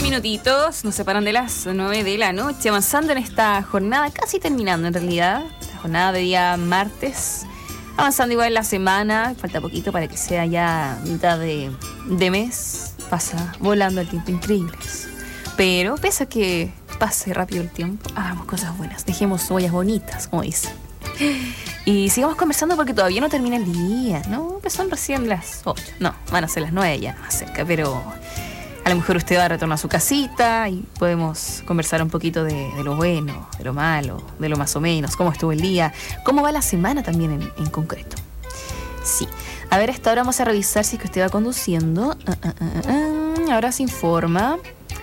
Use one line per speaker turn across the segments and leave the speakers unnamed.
minutitos nos separan de las 9 de la noche, avanzando en esta jornada, casi terminando en realidad, esta jornada de día martes, avanzando igual la semana, falta poquito para que sea ya mitad de mes, pasa volando el tiempo, increíbles. Pero pese a que pase rápido el tiempo, hagamos cosas buenas, dejemos huellas bonitas, como dicen. Y sigamos conversando porque todavía no termina el día, ¿no? Pues son recién las 8, no, van a ser las 9 ya, más cerca, pero a lo mejor usted va a retornar a su casita y podemos conversar un poquito de lo bueno, de lo malo, de lo más o menos, cómo estuvo el día, cómo va la semana también en concreto. Sí, a ver, hasta ahora vamos a revisar si es que usted va conduciendo. Ahora se informa,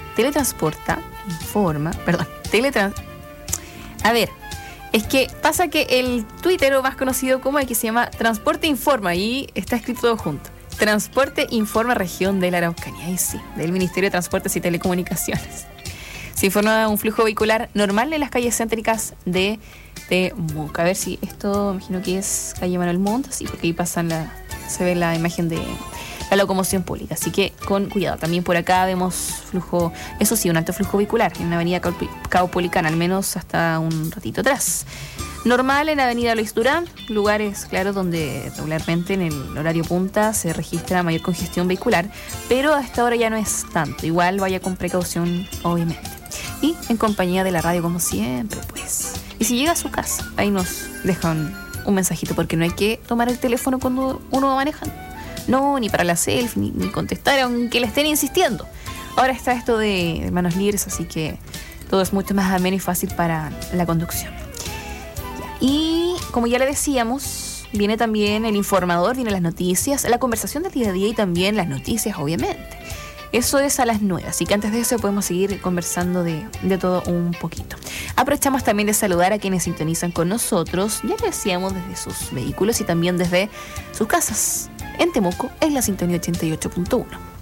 A ver, es que pasa que el Twitter, o más conocido como el que se llama Transporte Informa, y está escrito todo junto. Transporte Informa Región de la Araucanía, y sí, del Ministerio de Transportes y Telecomunicaciones. Se informa de un flujo vehicular normal en las calles céntricas de Temuco. A ver si esto, me imagino que es calle Manuel Montt, sí, porque ahí se ve la imagen de la locomoción pública, así que con cuidado. También por acá vemos flujo, eso sí, un alto flujo vehicular en la avenida Caupolicán, al menos hasta un ratito atrás. Normal en la avenida Luis Durán, lugares, claro, donde regularmente en el horario punta se registra mayor congestión vehicular, pero a esta hora ya no es tanto. Igual vaya con precaución, obviamente. Y en compañía de la radio, como siempre, pues. Y si llega a su casa, ahí nos dejan un mensajito, porque no hay que tomar el teléfono cuando uno va manejando. No, ni para la selfie, ni contestar, aunque le estén insistiendo. Ahora está esto de manos libres, así que todo es mucho más ameno y fácil para la conducción. Y como ya le decíamos, viene también el informador, vienen las noticias, la conversación del día a día y también las noticias, obviamente. Eso es a las 9, así que antes de eso podemos seguir conversando de todo un poquito. Aprovechamos también de saludar a quienes sintonizan con nosotros, ya le decíamos, desde sus vehículos y también desde sus casas. En Temuco es la sintonía 88.1.